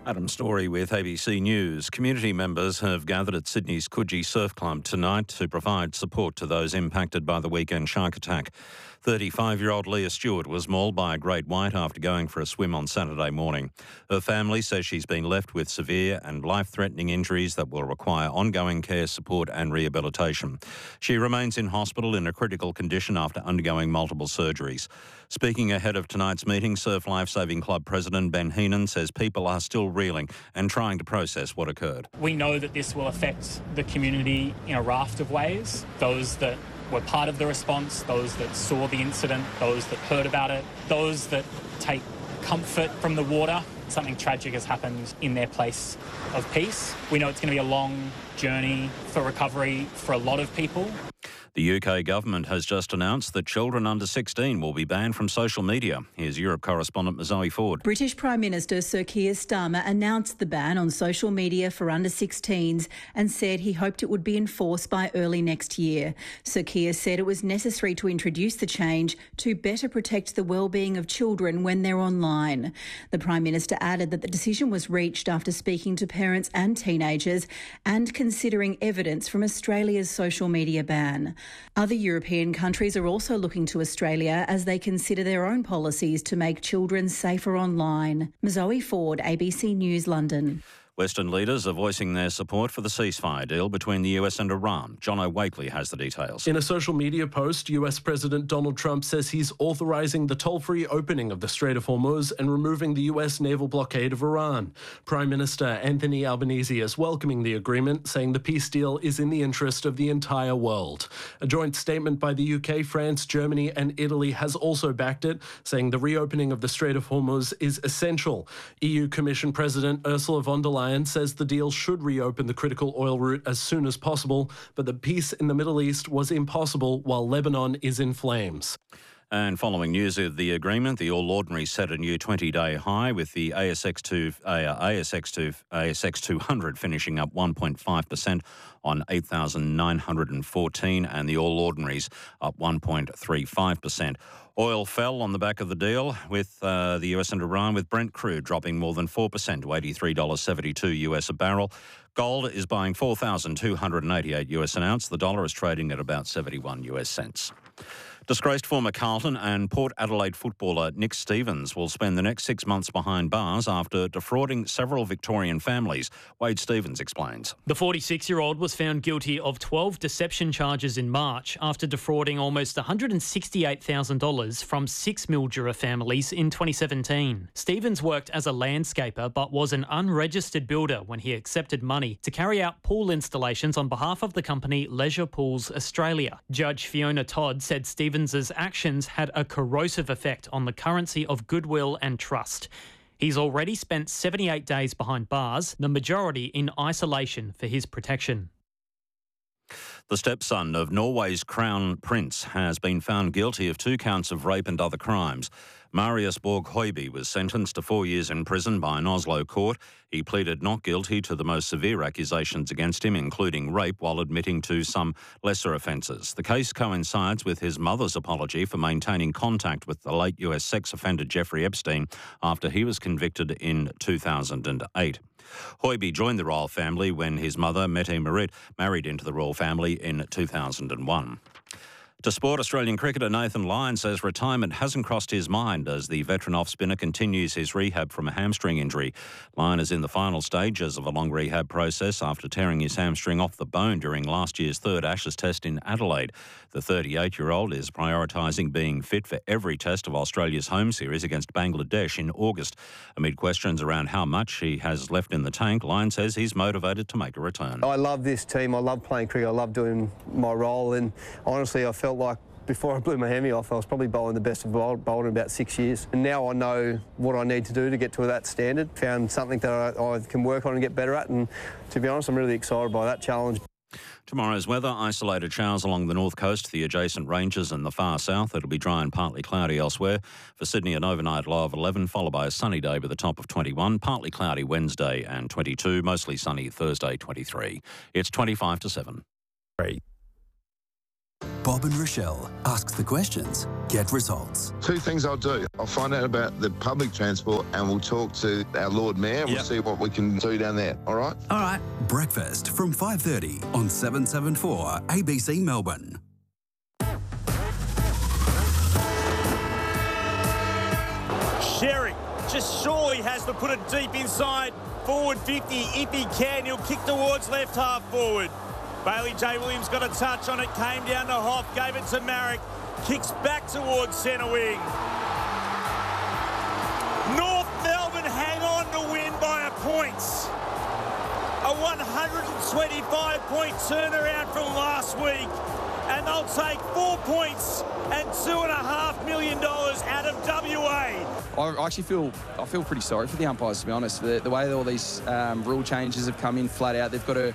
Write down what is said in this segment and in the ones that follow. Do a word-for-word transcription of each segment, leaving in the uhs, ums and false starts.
Adam Story with A B C News. Community members have gathered at Sydney's Coogee Surf Club tonight to provide support to those impacted by the weekend shark attack. thirty-five-year-old Leah Stewart was mauled by a great white after going for a swim on Saturday morning. Her family says she's been left with severe and life-threatening injuries that will require ongoing care, support and rehabilitation. She remains in hospital in a critical condition after undergoing multiple surgeries. Speaking ahead of tonight's meeting, Surf Lifesaving Club President Ben Heenan says people are still reeling and trying to process what occurred. We know that this will affect the community in a raft of ways. Those that were part of the response, those that saw the incident, those that heard about it, those that take comfort from the water. Something tragic has happened in their place of peace. We know it's going to be a long journey for recovery for a lot of people. The U K government has just announced that children under sixteen will be banned from social media. Here's Europe correspondent Zoe Ford. British Prime Minister Sir Keir Starmer announced the ban on social media for under sixteens and said he hoped it would be enforced by early next year. Sir Keir said it was necessary to introduce the change to better protect the well-being of children when they're online. The Prime Minister added that the decision was reached after speaking to parents and teenagers and considering evidence from Australia's social media ban. Other European countries are also looking to Australia as they consider their own policies to make children safer online. Zoe Ford, A B C News, London. Western leaders are voicing their support for the ceasefire deal between the U S and Iran. John O'Wakely has the details. In a social media post, U S President Donald Trump says he's authorising the toll-free opening of the Strait of Hormuz and removing the U S naval blockade of Iran. Prime Minister Anthony Albanese is welcoming the agreement, saying the peace deal is in the interest of the entire world. A joint statement by the U K, France, Germany and Italy has also backed it, saying the reopening of the Strait of Hormuz is essential. E U Commission President Ursula von der Leyen says the deal should reopen the critical oil route as soon as possible, but the peace in the Middle East was impossible while Lebanon is in flames. And following news of the agreement, the All Ordinary set a new twenty-day high, with the A S X two, uh, A S X two, A S X two hundred finishing up one point five percent on eight thousand nine hundred fourteen, and the All Ordinaries up one point three five percent. Oil fell on the back of the deal with uh, the U S and Iran, with Brent crude dropping more than four percent to eighty-three dollars seventy-two U S a barrel. Gold is buying four thousand two hundred eighty-eight U S an ounce. The dollar is trading at about seventy-one U S cents. Disgraced former Carlton and Port Adelaide footballer Nick Stevens will spend the next six months behind bars after defrauding several Victorian families. Wade Stevens explains. The forty-six-year-old was found guilty of twelve deception charges in March after defrauding almost one hundred sixty-eight thousand dollars from six Mildura families in twenty seventeen. Stevens worked as a landscaper but was an unregistered builder when he accepted money to carry out pool installations on behalf of the company Leisure Pools Australia. Judge Fiona Todd said Stevens' actions had a corrosive effect on the currency of goodwill and trust. He's already spent seventy-eight days behind bars, the majority in isolation for his protection. The stepson of Norway's Crown Prince has been found guilty of two counts of rape and other crimes. Marius Borg Høiby was sentenced to four years in prison by an Oslo court. He pleaded not guilty to the most severe accusations against him, including rape, while admitting to some lesser offences. The case coincides with his mother's apology for maintaining contact with the late U S sex offender Jeffrey Epstein after he was convicted in two thousand eight. Høiby joined the royal family when his mother, Mette Marit, married into the royal family in two thousand one. To sport, Australian cricketer Nathan Lyon says retirement hasn't crossed his mind as the veteran off-spinner continues his rehab from a hamstring injury. Lyon is in the final stages of a long rehab process after tearing his hamstring off the bone during last year's third Ashes test in Adelaide. The thirty-eight-year-old is prioritising being fit for every test of Australia's home series against Bangladesh in August. Amid questions around how much he has left in the tank, Lyon says he's motivated to make a return. I love this team. I love playing cricket. I love doing my role, and honestly, I felt like before I blew my hammy off, I was probably bowling the best of bowled in about six years. And now I know what I need to do to get to that standard. Found something that I, I can work on and get better at, and to be honest, I'm really excited by that challenge. Tomorrow's weather: isolated showers along the north coast, the adjacent ranges and the far south. It'll be dry and partly cloudy elsewhere. For Sydney, an overnight low of eleven, followed by a sunny day with a top of twenty-one. Partly cloudy Wednesday and twenty-two. Mostly sunny Thursday, twenty-three. It's twenty-five to seven. Great. Bob and Rochelle asks the questions, get results. Two things I'll do. I'll find out about the public transport and we'll talk to our Lord Mayor and yep. we'll see what we can do down there, all right? All right. Breakfast from five thirty on seven seventy-four A B C Melbourne. Sherry just surely has to put it deep inside. Forward fifty. If he can, he'll kick towards left half forward. Bailey J. Williams got a touch on it, came down to Hoff, gave it to Marek, kicks back towards centre wing. North Melbourne hang on to win by a point. A one hundred twenty-five point turnaround from last week. And they'll take four points and two and a half million dollars out of W A. I actually feel I feel pretty sorry for the umpires, to be honest. The, the way that all these um, rule changes have come in flat out, they've got to,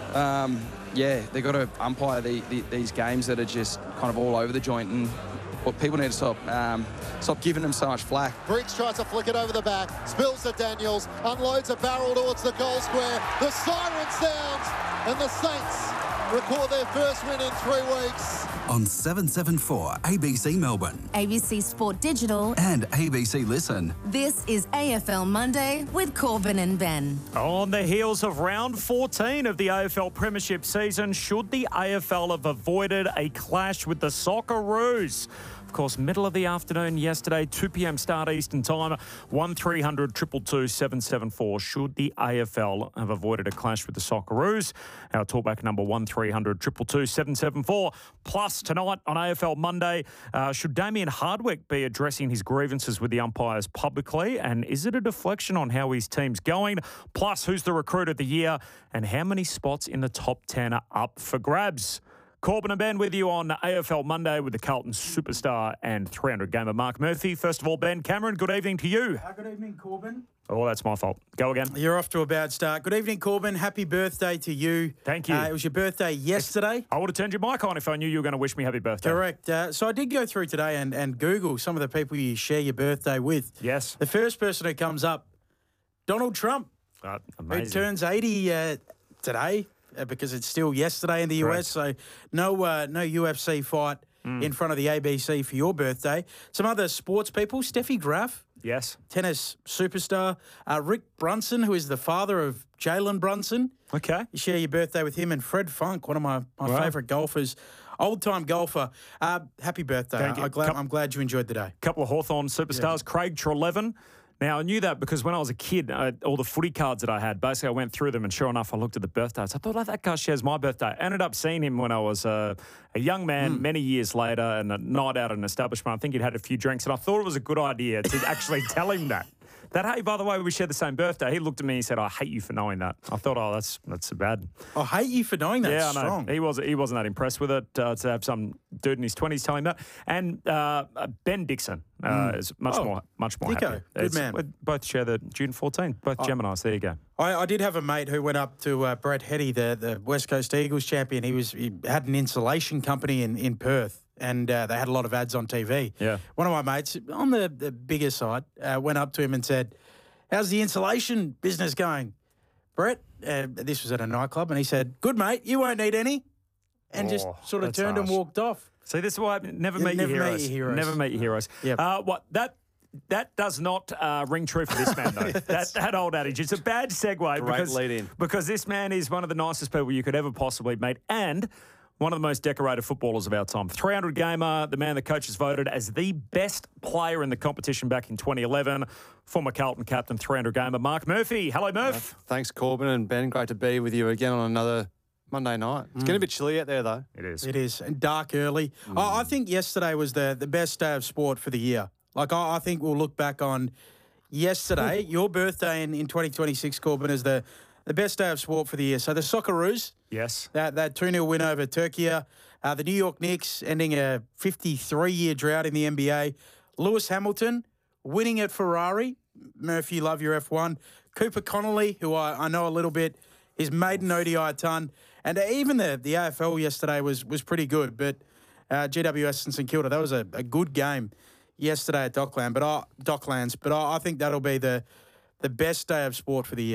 um, yeah, they've got to umpire the, the, these games that are just kind of all over the joint. And what people need to stop um, stop giving them so much flack. Briggs tries to flick it over the back, spills to Daniels, unloads a barrel towards the goal square. The siren sounds, and the Saints record their first win in three weeks. On seven seventy-four A B C Melbourne. A B C Sport Digital. And A B C Listen. This is A F L Monday with Corbin and Ben. On the heels of round fourteen of the A F L Premiership season, should the A F L have avoided a clash with the Socceroos? Of course, middle of the afternoon yesterday, two p.m. start Eastern Time, one three hundred two two two seven seven four. Should the A F L have avoided a clash with the Socceroos? Our talkback number one three hundred two two two seven seven four. Plus, tonight on A F L Monday, uh, should Damien Hardwick be addressing his grievances with the umpires publicly? And is it a deflection on how his team's going? Plus, who's the recruit of the year? And how many spots in the top ten are up for grabs? Corbin and Ben with you on A F L Monday with the Carlton superstar and three hundred gamer Mark Murphy. First of all, Ben Cameron, good evening to you. Uh, good evening, Corbin. Oh, that's my fault. Go again. You're off to a bad start. Good evening, Corbin. Happy birthday to you. Thank you. Uh, it was your birthday yesterday. I would have turned your mic on if I knew you were going to wish me happy birthday. Correct. Uh, so I did go through today and, and Google some of the people you share your birthday with. Yes. The first person who comes up, Donald Trump. Uh, amazing. Who turns eighty uh, today. Because it's still yesterday in the U S, Correct. so no uh, no U F C fight mm. in front of the A B C for your birthday. Some other sports people, Steffi Graf. Yes. Tennis superstar. Uh, Rick Brunson, who is the father of Jalen Brunson. Okay. You share your birthday with him. And Fred Funk, one of my, my wow. favourite golfers. Old-time golfer. Uh, happy birthday. Thank you. I'm glad, Couple, I'm glad you enjoyed the day. A couple of Hawthorn superstars. Yeah. Craig Treleaven. Now, I knew that because when I was a kid, uh, all the footy cards that I had, basically I went through them and sure enough, I looked at the birthdays. I thought, oh, that guy shares my birthday. I ended up seeing him when I was uh, a young man mm. many years later and a night out at an establishment. I think he'd had a few drinks and I thought it was a good idea to actually tell him that. That, hey, by the way, we share the same birthday. He looked at me and said, I hate you for knowing that. I thought, oh, that's that's bad. I hate you for knowing that. Yeah, I know. Strong. He, was, he wasn't that impressed with it, uh, to have some dude in his twenties telling him that. And uh, Ben Dixon uh, mm. is much oh, more much more Dicko, happy. Good it's, man. We both share the June fourteenth, both oh. Geminis. There you go. I, I did have a mate who went up to uh, Brad Hetty, the, the West Coast Eagles champion. He was he had an insulation company in, in Perth. And uh, they had a lot of ads on T V. Yeah. One of my mates, on the, the bigger side, uh, went up to him and said, how's the insulation business going? Brett, uh, this was at a nightclub, and he said, good, mate, you won't need any. And oh, just sort of turned harsh. and walked off. See, this is why I never, meet, never your meet your heroes. Never meet your heroes. Yep. Uh, what, that... That does not uh, ring true for this man, though. that, that old adage. It's a bad segue. Great because, lead in. Because this man is one of the nicest people you could ever possibly meet and one of the most decorated footballers of our time. three hundred gamer, the man the coaches voted as the best player in the competition back in twenty eleven. Former Carlton captain, three hundred gamer, Mark Murphy. Hello, Murph. Uh, thanks, Corbin and Ben. Great to be with you again on another Monday night. It's mm. getting a bit chilly out there, though. It is. It is. And dark early. Mm. I, I think yesterday was the, the best day of sport for the year. Like, I, I think we'll look back on yesterday, your birthday in, in twenty twenty-six, Corbin, as the, the best day of sport for the year. So the Socceroos. Yes. That that two nil win over Turkey. Uh, the New York Knicks ending a fifty-three-year drought in the N B A. Lewis Hamilton winning at Ferrari. Murphy, love your F one. Cooper Connolly, who I, I know a little bit, his maiden O D I ton. And even the, the A F L yesterday was was pretty good. But uh, G W S and St Kilda, that was a, a good game yesterday at Dockland, but I, Docklands. But I, I think that'll be the the best day of sport for the year.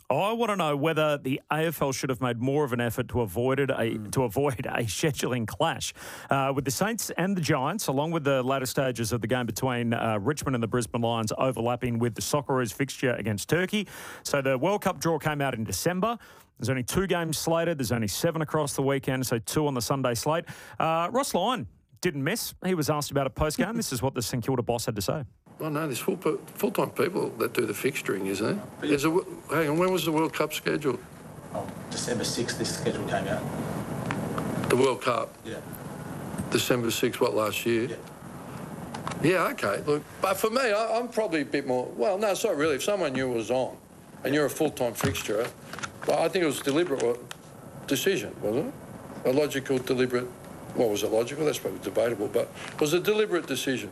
I want to know whether the A F L should have made more of an effort to avoid it, a, mm. to avoid a scheduling clash uh, with the Saints and the Giants, along with the latter stages of the game between uh, Richmond and the Brisbane Lions overlapping with the Socceroos fixture against Turkey. So the World Cup draw came out in December. There's only two games slated. There's only seven across the weekend, so two on the Sunday slate. Uh, Ross Lyon didn't miss. He was asked about it post-game. This is what the St Kilda boss had to say. Well, no, there's full, full-time people that do the fixturing, isn't there? There's a, hang on, when was the World Cup scheduled? Oh, December sixth, this schedule came out. The World Cup? Yeah. December sixth, what, last year? Yeah. Yeah, OK. Look, but for me, I, I'm probably a bit more... Well, no, it's not really. If someone knew it was on and you're a full-time fixturer, well, I think it was a deliberate decision, wasn't it? A logical, deliberate... Well, was it logical? That's probably debatable, but it was a deliberate decision.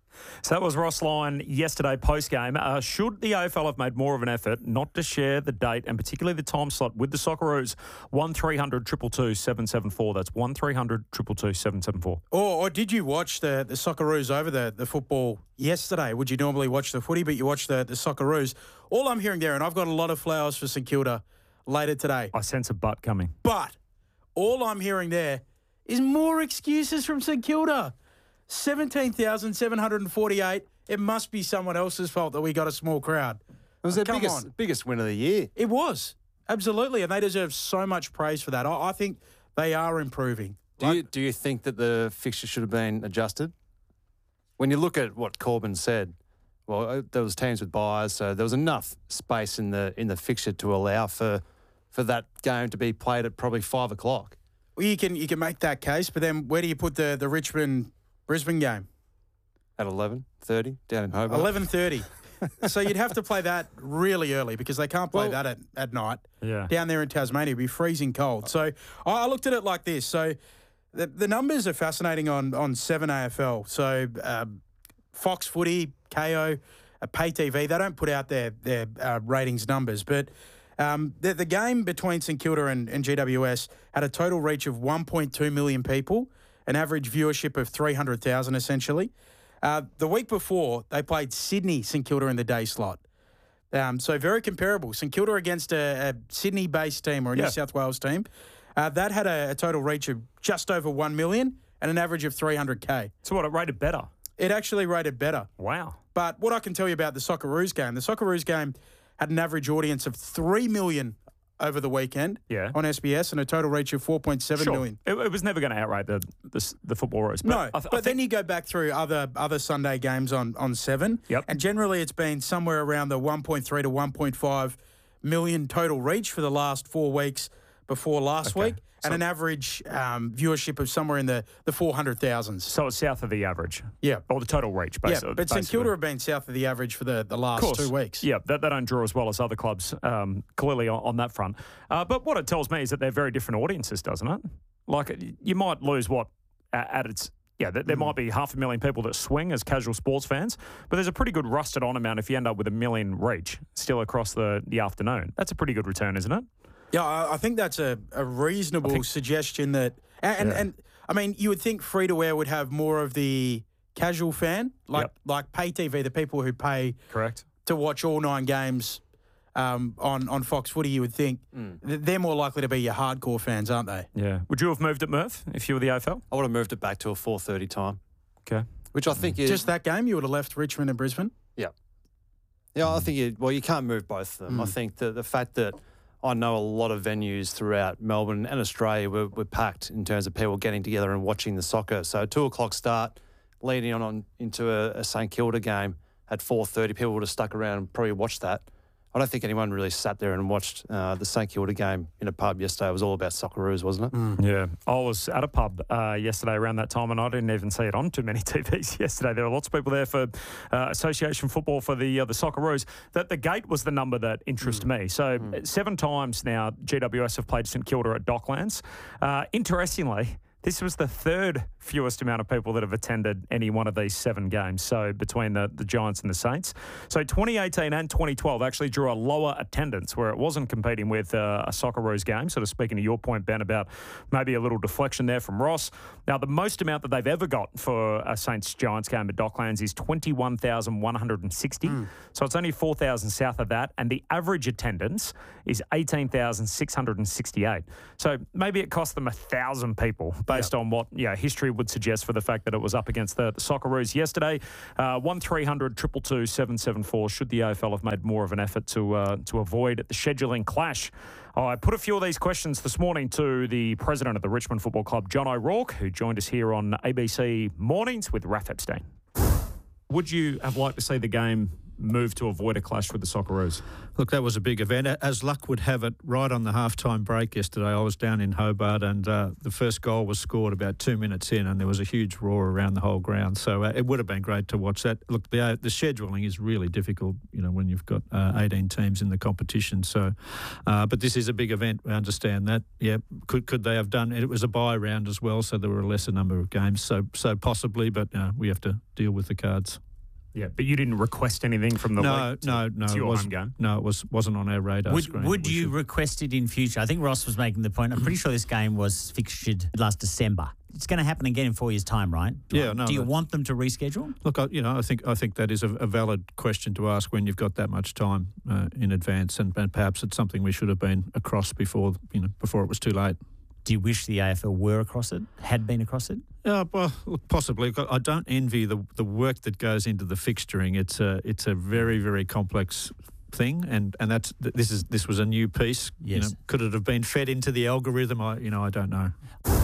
So that was Ross Lyon yesterday post-game. Uh, should the A F L have made more of an effort not to share the date and particularly the time slot with the Socceroos? one three hundred two two two seven seven four. That's one three hundred two two two seven seven four. Or, or did you watch the, the Socceroos over the, the football yesterday? Would you normally watch the footy, but you watch the, the Socceroos? All I'm hearing there, and I've got a lot of flowers for St Kilda later today. I sense a butt coming. But all I'm hearing there is more excuses from St Kilda. seventeen thousand seven hundred forty-eight. It must be someone else's fault that we got a small crowd. It was their biggest, on. biggest win of the year. It was. Absolutely. And they deserve so much praise for that. I, I think they are improving. Do like, you do you think that the fixture should have been adjusted? When you look at what Corbin said, well, there was teams with buys, so there was enough space in the in the fixture to allow for for that game to be played at probably five o'clock. Well, you can you can make that case, but then where do you put the, the Richmond Brisbane game? At eleven thirty down in Hobart. eleven thirty. So you'd have to play that really early because they can't play well, that at, at night. Yeah. Down there in Tasmania, it'd be freezing cold. So I looked at it like this. So the, the numbers are fascinating on, on seven A F L. So um, Fox Footy, K O, uh, Pay T V, they don't put out their, their uh, ratings numbers. But um, the, the game between St Kilda and, and G W S had a total reach of one point two million people, an average viewership of three hundred thousand essentially. Uh, the week before, they played Sydney St Kilda in the day slot. Um, so very comparable. St Kilda against a, a Sydney-based team or a yeah. New South Wales team. Uh, that had a, a total reach of just over one million and an average of three hundred K. So what, it rated better? It actually rated better. Wow. But what I can tell you about the Socceroos game, the Socceroos game had an average audience of three million over the weekend yeah. on S B S and a total reach of four point seven sure. million. It, it was never going to outrate the the, the football Roos. But no, I th- but I then think... you go back through other other Sunday games on, on seven, yep. and generally it's been somewhere around the one point three to one point five million total reach for the last four weeks before last okay. week, and so, an average um, viewership of somewhere in the, the four hundred thousands. So it's south of the average. Yeah. Or the total reach, basically. Yeah, but St Kilda have been south of the average for the, the last two weeks. Yeah, they, they don't draw as well as other clubs, um, clearly on, on that front. Uh, but what it tells me is that they're very different audiences, doesn't it? Like, you might lose what, at, at its... Yeah, there, there mm. might be half a million people that swing as casual sports fans, but there's a pretty good rusted on amount if you end up with a million reach still across the, the afternoon. That's a pretty good return, isn't it? Yeah, I think that's a, a reasonable think, suggestion that, and, yeah. and, and I mean, you would think free-to-air would have more of the casual fan, like yep. like Pay T V, the people who pay correct to watch all nine games um, on, on Fox Footy, you would think mm. they're more likely to be your hardcore fans, aren't they? Yeah. Would you have moved it, Murph, if you were the A F L? I would have moved it back to a four thirty time. Okay. Which I think mm. is... Just that game, you would have left Richmond and Brisbane? Yeah. Yeah, I think, you, well, you can't move both of them. Mm. I think that the fact that I know a lot of venues throughout Melbourne and Australia were, were packed in terms of people getting together and watching the soccer. So two o'clock start, leading on, on into a, a St Kilda game at four thirty, people would have stuck around and probably watched that. I don't think anyone really sat there and watched uh, the St Kilda game in a pub yesterday. It was all about Socceroos, wasn't it? Mm. Yeah. I was at a pub uh, yesterday around that time, and I didn't even see it on too many T Vs yesterday. There were lots of people there for uh, association football for the uh, the Socceroos. That the gate was the number that interested mm. me. So mm. seven times now G W S have played St Kilda at Docklands. Uh, interestingly, This was the third fewest amount of people that have attended any one of these seven games, so between the, the Giants and the Saints. So twenty eighteen and twenty twelve actually drew a lower attendance where it wasn't competing with uh, a Socceroos game, sort of speaking to your point, Ben, about maybe a little deflection there from Ross. Now, the most amount that they've ever got for a Saints-Giants game at Docklands is twenty-one thousand one hundred sixty. Mm. So it's only four thousand south of that, and the average attendance is eighteen thousand six hundred sixty-eight. So maybe it cost them one thousand people based yep. on what you know, history would suggest for the fact that it was up against the, the Socceroos yesterday. Uh, one three hundred two two two seven seven four should the A F L have made more of an effort to uh, to avoid the scheduling clash. I put a few of these questions this morning to the president of the Richmond Football Club, John O'Rourke, who joined us here on A B C Mornings with Raph Epstein. Would you have liked to see the game move to avoid a clash with the Socceroos? Look, that was a big event. As luck would have it, right on the halftime break yesterday, I was down in Hobart and uh, the first goal was scored about two minutes in and there was a huge roar around the whole ground. So uh, it would have been great to watch that. Look, the, uh, the scheduling is really difficult, you know, when you've got uh, eighteen teams in the competition. So, uh, but this is a big event. We understand that. Yeah, could could they have done it? It was a bye round as well, so there were a lesser number of games. So, so possibly, but uh, we have to deal with the cards. Yeah, but you didn't request anything from the no, league to, no, no, to your it was, home game? No, it was, wasn't on our radar would, screen. Would you should. request it in future? I think Ross was making the point. I'm pretty sure this game was fixtured last December. It's going to happen again in four years' time, right? Do yeah, I, no. Do you no. want them to reschedule? Look, I, you know, I think I think that is a, a valid question to ask when you've got that much time uh, in advance, and, and perhaps it's something we should have been across before, you know, before it was too late. Do you wish the A F L were across it, had been across it? Yeah, well, look, possibly. I don't envy the the work that goes into the fixturing. It's a it's a very very complex thing, and, and that's this is this was a new piece. Yes. You know, could it have been fed into the algorithm? I you know I don't know.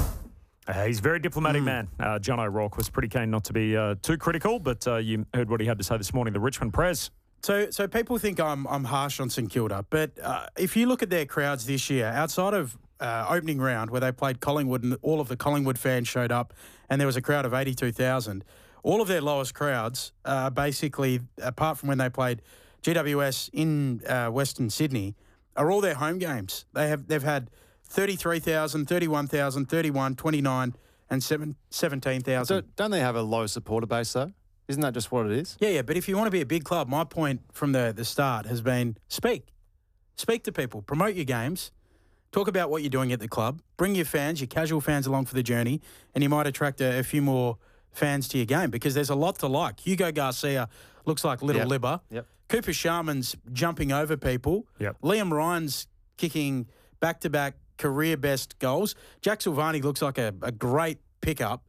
Uh, he's a very diplomatic mm. man. Uh, John O'Rourke was pretty keen not to be uh, too critical, but uh, you heard what he had to say this morning. The Richmond Press. So, so people think I'm I'm harsh on St Kilda, but uh, if you look at their crowds this year, outside of Uh, opening round where they played Collingwood and all of the Collingwood fans showed up and there was a crowd of eighty-two thousand, all of their lowest crowds, uh, basically, apart from when they played G W S in uh, Western Sydney, are all their home games. They have, they've had thirty-three thousand, thirty-one thousand, thirty-one, twenty-nine and seventeen thousand. Don't, don't they have a low supporter base though? Isn't that just what it is? Yeah, yeah, but if you want to be a big club, my point from the, the start has been speak. Speak to people, promote your games. Talk about what you're doing at the club. Bring your fans, your casual fans along for the journey, and you might attract a, a few more fans to your game because there's a lot to like. Hugo Garcia looks like Little yep. Libba. Yep. Cooper Sharman's jumping over people. Yep. Liam Ryan's kicking back-to-back career-best goals. Jack Silvani looks like a, a great pickup.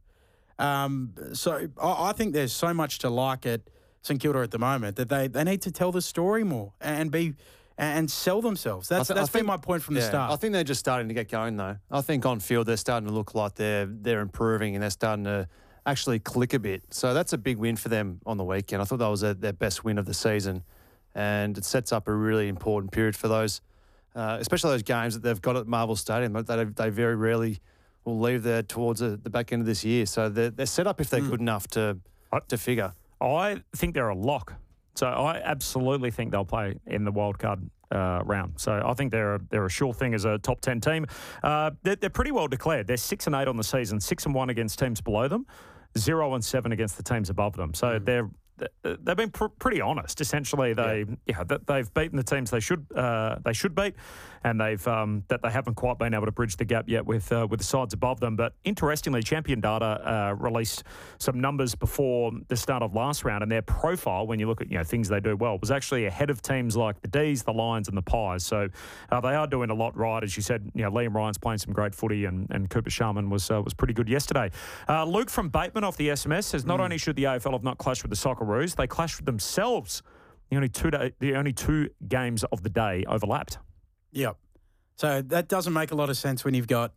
Um, so I, I think there's so much to like at St Kilda at the moment that they, they need to tell the story more and be... and sell themselves. That's th- that's been my point from yeah, the start. I think they're just starting to get going, though. I think on field they're starting to look like they're they're improving and they're starting to actually click a bit. So that's a big win for them on the weekend. I thought that was a, their best win of the season, and it sets up a really important period for those, uh, especially those games that they've got at Marvel Stadium. They they very rarely will leave there towards the, the back end of this year. So they're, they're set up if they're mm. good enough to to figure. I think they're a lock. So I absolutely think they'll play in the wildcard uh, round. So I think they're a, they're a sure thing as a top ten team. Uh, they're, they're pretty well declared. They're six and eight on the season, six and one against teams below them, zero and seven against the teams above them. So mm. they're they've been pr- pretty honest. Essentially, they yeah, yeah they've beaten the teams they should uh, they should beat, and they've um, that they haven't quite been able to bridge the gap yet with uh, with the sides above them. But interestingly, Champion Data uh, released some numbers before the start of last round, and their profile, when you look at you know things they do well, was actually ahead of teams like the D's, the Lions, and the Pies. So uh, they are doing a lot right, as you said. You know, Liam Ryan's playing some great footy, and, and Cooper Sharman was uh, was pretty good yesterday. Uh, Luke from Bateman off the S M S says not mm. only should the A F L have not clashed with the Socceroos, they clashed with themselves. The only two day, the only two games of the day overlapped. Yep. So that doesn't make a lot of sense when you've got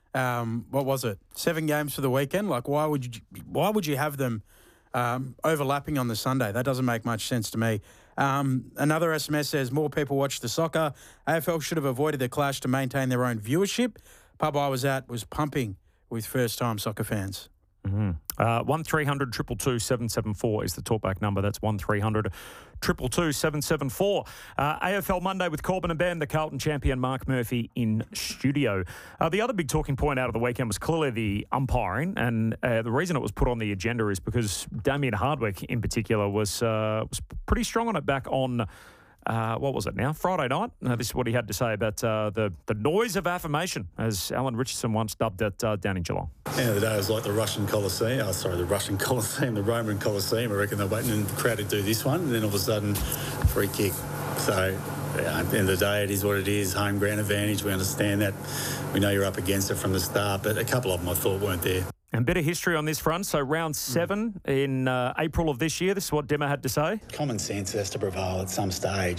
um, what was it, seven games for the weekend? Like, why would you why would you have them um, overlapping on the Sunday? That doesn't make much sense to me. Um, another S M S says more people watch the soccer. A F L should have avoided the clash to maintain their own viewership. Pub I was at was pumping with first-time soccer fans. Mm-hmm. Uh, one three hundred two two two seven seven four is the talkback number. That's one three hundred triple two seven seven four. Uh, A F L Monday with Corbin and Ben, the Carlton champion Mark Murphy in studio. Uh, the other big talking point out of the weekend was clearly the umpiring, and uh, the reason it was put on the agenda is because Damien Hardwick in particular was uh, was pretty strong on it back on. Uh, what was it now? Friday night. Uh, this is what he had to say about uh, the, the noise of affirmation, as Alan Richardson once dubbed it uh, down in Geelong. At the end of the day, it was like the Russian Colosseum. Oh, sorry, the Russian Colosseum, the Roman Colosseum. I reckon they're waiting in the crowd to do this one, and then all of a sudden, free kick. So, yeah, at the end of the day, it is what it is. Home ground advantage. We understand that. We know you're up against it from the start, but a couple of them I thought weren't there. And bit of history on this front. So round seven in uh, April of this year, this is what Demo had to say. Common sense has to prevail at some stage.